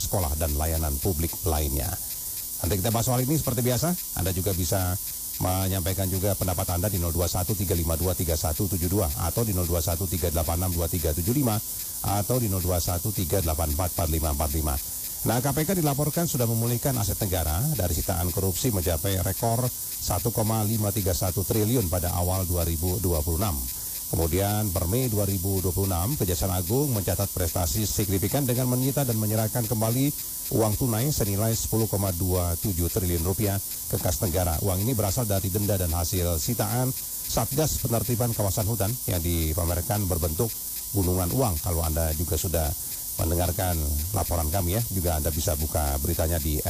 sekolah, dan layanan publik lainnya. Nanti kita bahas soal ini seperti biasa. Anda juga bisa menyampaikan juga pendapat Anda di 0213523172 atau di 0213862375 atau di 0213844545. Nah, KPK dilaporkan sudah memulihkan aset negara dari sitaan korupsi mencapai rekor 1,531 triliun pada awal 2026. Kemudian per Mei 2026, Kejaksaan Agung mencatat prestasi signifikan dengan menyita dan menyerahkan kembali uang tunai senilai 10,27 triliun rupiah ke kas negara. Uang ini berasal dari denda dan hasil sitaan Satgas Penertiban Kawasan Hutan yang dipamerkan berbentuk gunungan uang. Kalau Anda juga sudah mendengarkan laporan kami ya, juga Anda bisa buka beritanya di